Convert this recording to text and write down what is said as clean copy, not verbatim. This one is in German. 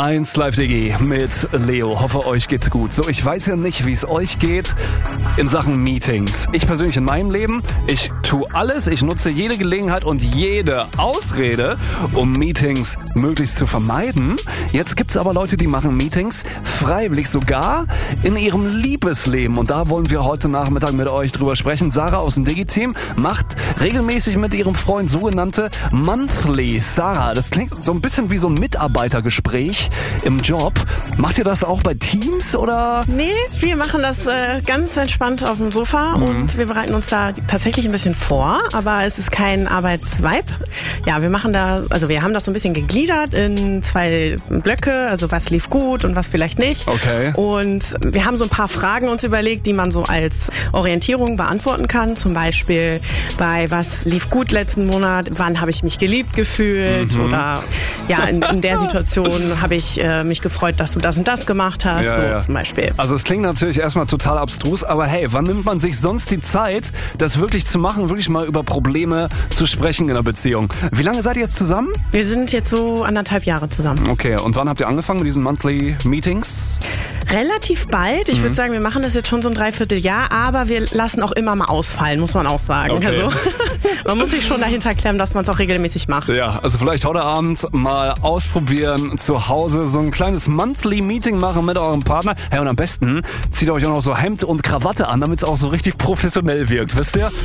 1 Live-DG mit Leo. Hoffe, euch geht's gut. So, ich weiß ja nicht, wie es euch geht in Sachen Meetings. Ich persönlich in meinem Leben, ich tue alles, ich nutze jede Gelegenheit und jede Ausrede, um Meetings möglichst zu vermeiden. Jetzt gibt's aber Leute, die machen Meetings freiwillig, sogar in ihrem Liebesleben. Und da wollen wir heute Nachmittag mit euch drüber sprechen. Sarah aus dem Digi-Team macht regelmäßig mit ihrem Freund sogenannte Monthly. Sarah, das klingt so ein bisschen wie so ein Mitarbeitergespräch im Job. Macht ihr das auch bei Teams oder? Nee, wir machen das ganz entspannt auf dem Sofa und wir bereiten uns da tatsächlich ein bisschen vor, aber es ist kein Arbeitsvibe. Ja, wir haben das so ein bisschen gegliedert in 2 Blöcke, also was lief gut und was vielleicht nicht. Okay. Und wir haben so ein paar Fragen uns überlegt, die man so als Orientierung beantworten kann. Zum Beispiel bei was lief gut letzten Monat, wann habe ich mich geliebt gefühlt oder ja, in der Situation habe ich mich gefreut, dass du das und das gemacht hast, zum Beispiel. Also es klingt natürlich erstmal total abstrus, aber hey, wann nimmt man sich sonst die Zeit, das wirklich zu machen, wirklich mal über Probleme zu sprechen in einer Beziehung? Wie lange seid ihr jetzt zusammen? Wir sind jetzt so 1,5 Jahre zusammen. Okay, und wann habt ihr angefangen mit diesen Monthly Meetings? Relativ bald. Ich würde sagen, wir machen das jetzt schon so ein Dreivierteljahr, aber wir lassen auch immer mal ausfallen, muss man auch sagen. Okay. Also man muss sich schon dahinter klemmen, dass man es auch regelmäßig macht. Ja, also vielleicht heute Abend mal ausprobieren, zu Hause so ein kleines Monthly Meeting machen mit eurem Partner. Hey, und am besten zieht euch auch noch so Hemd und Krawatte an, damit es auch so richtig professionell wirkt, wisst ihr?